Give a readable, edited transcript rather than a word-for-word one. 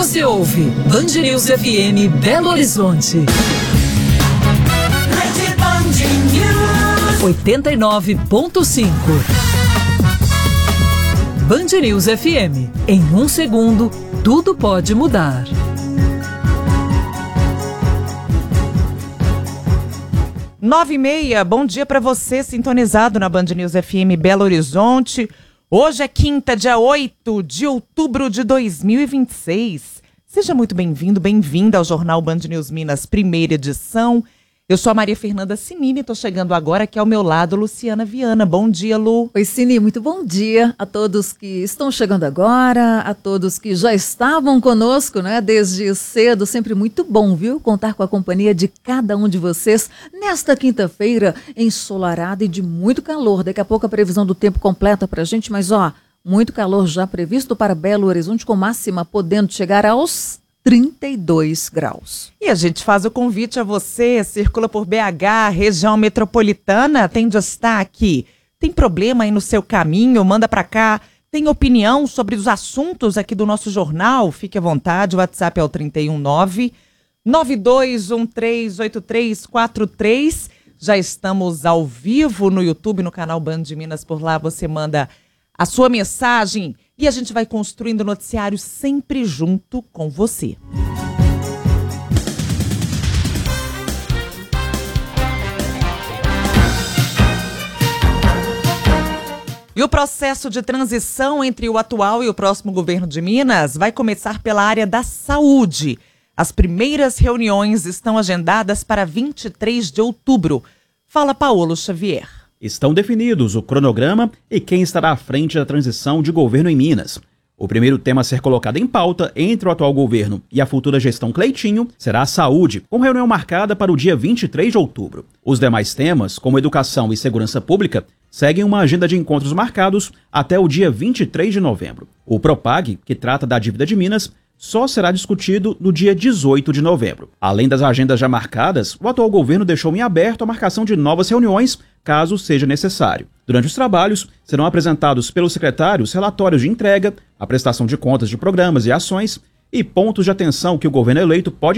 Você ouve Band News FM Belo Horizonte. 89.5. Band News FM. Em um segundo, tudo pode mudar. Nove e meia, bom dia para você sintonizado na Band News FM Belo Horizonte. Hoje é quinta, dia 8 de outubro de 2026. Seja muito bem-vindo, bem-vinda ao Jornal Band News Minas, primeira edição. Eu sou a Maria Fernanda Sinini, estou chegando agora aqui ao meu lado, Luciana Viana. Bom dia, Lu. Oi, Sini, muito bom dia a todos que estão chegando agora, a todos que já estavam conosco, né, desde cedo. Sempre muito bom, viu, contar com a companhia de cada um de vocês nesta quinta-feira ensolarada e de muito calor. Daqui a pouco a previsão do tempo completa pra gente, mas muito calor já previsto para Belo Horizonte, com máxima podendo chegar aos 32 graus. E a gente faz o convite a você, circula por BH, região metropolitana, tem destaque, tem problema aí no seu caminho, manda pra cá, tem opinião sobre os assuntos aqui do nosso jornal, fique à vontade, o WhatsApp é o 319-92138343, já estamos ao vivo no YouTube, no canal Band de Minas, por lá você manda a sua mensagem e a gente vai construindo o noticiário sempre junto com você. E o processo de transição entre o atual e o próximo governo de Minas vai começar pela área da saúde. As primeiras reuniões estão agendadas para 23 de outubro. Fala Paulo Xavier. Estão definidos o cronograma e quem estará à frente da transição de governo em Minas. O primeiro tema a ser colocado em pauta entre o atual governo e a futura gestão Cleitinho será a saúde, com reunião marcada para o dia 23 de outubro. Os demais temas, como educação e segurança pública, seguem uma agenda de encontros marcados até o dia 23 de novembro. O Propag, que trata da dívida de Minas, só será discutido no dia 18 de novembro. Além das agendas já marcadas, o atual governo deixou em aberto a marcação de novas reuniões, caso seja necessário. Durante os trabalhos, serão apresentados pelos secretários relatórios de entrega, a prestação de contas de programas e ações e pontos de atenção que o governo eleito pode